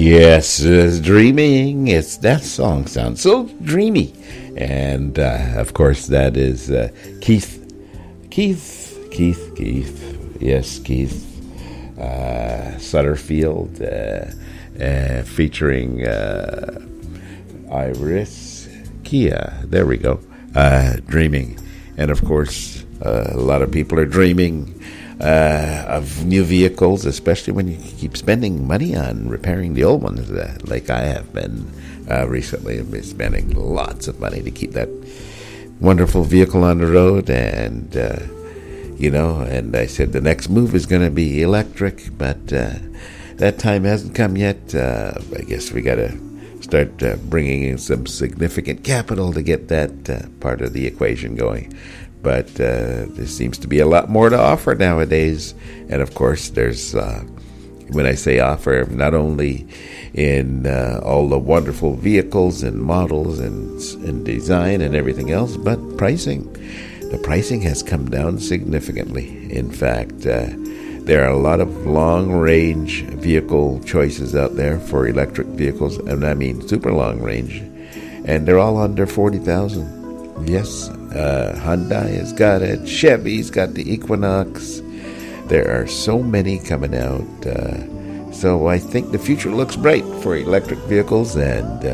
Yes, dreaming. That song sounds so dreamy. And, of course, that is Keith. Yes, Keith Sutterfield featuring Iris Kia. There we go. Dreaming. And, of course, a lot of people are dreaming of new vehicles, especially when you keep spending money on repairing the old ones, like I have been recently. I've been spending lots of money to keep that wonderful vehicle on the road, and and I said the next move is going to be electric, but that time hasn't come yet. I guess we got to start bringing in some significant capital to get that part of the equation going. But there seems to be a lot more to offer nowadays. And, of course, there's, when I say offer, not only in all the wonderful vehicles and models and design and everything else, but pricing. The pricing has come down significantly. In fact, there are a lot of long-range vehicle choices out there for electric vehicles, and I mean super long-range, and they're all under $40,000. Yes, Hyundai has got it. Chevy's got the Equinox. There are so many coming out. So I think the future looks bright for electric vehicles, and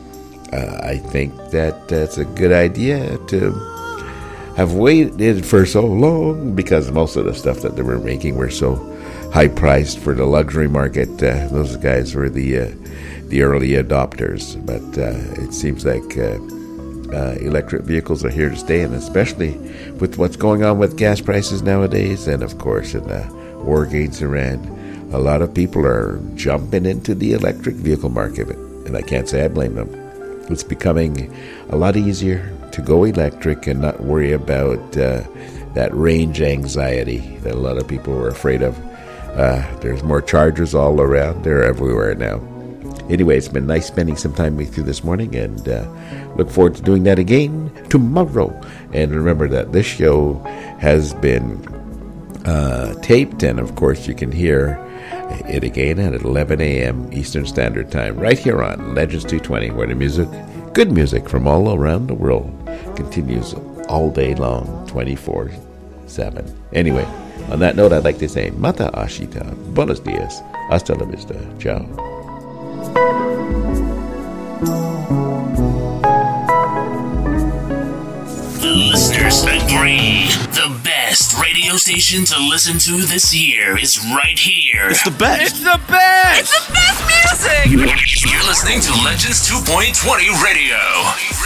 I think that that's a good idea to have waited for so long, because most of the stuff that they were making were so high-priced for the luxury market. Those guys were the early adopters, but it seems like electric vehicles are here to stay, and especially with what's going on with gas prices nowadays, and of course in the war against Iran, a lot of people are jumping into the electric vehicle market, and I can't say I blame them. It's becoming a lot easier to go electric and not worry about that range anxiety that a lot of people were afraid of. There's more chargers all around. They're everywhere now. Anyway, it's been nice spending some time with you this morning, and look forward to doing that again tomorrow. And remember that this show has been taped, and of course you can hear it again at 11 a.m. Eastern Standard Time, right here on Legends 220, where the music, good music from all around the world, continues all day long, 24/7. Anyway, on that note, I'd like to say Mata Ashita, Buenos Dias, Hasta la Vista, Ciao. The listeners agree. The best radio station to listen to this year is right here. It's the best. It's the best. It's the best music. You're listening to Legends 2.20 Radio.